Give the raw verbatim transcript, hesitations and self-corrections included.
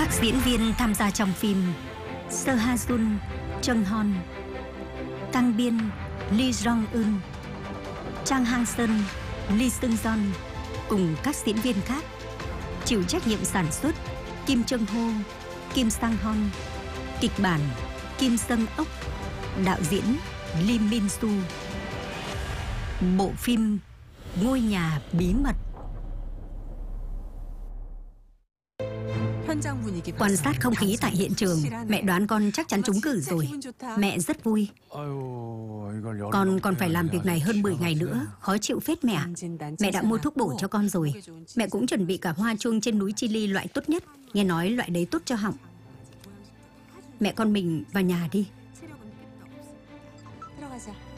Các diễn viên tham gia trong phim: Seo Ha Jun, Chung Hon, Kang Biên, Lee Jong Eun, Chang Hang Seon, Lee Seung Yeon cùng các diễn viên khác. Chịu trách nhiệm sản xuất: Kim Chung Ho, Kim Sang Hon. Kịch bản: Kim Seung Ok. Đạo diễn: Lee Min Soo. Bộ phim Ngôi nhà bí mật. Quan sát không khí tại hiện trường, mẹ đoán con chắc chắn trúng cử rồi. Mẹ rất vui. Con còn phải làm việc này hơn mười ngày nữa, khó chịu phết mẹ. Mẹ đã mua thuốc bổ cho con rồi. Mẹ cũng chuẩn bị cả hoa chuông trên núi Chili loại tốt nhất. Nghe nói loại đấy tốt cho họng. Mẹ con mình vào nhà đi.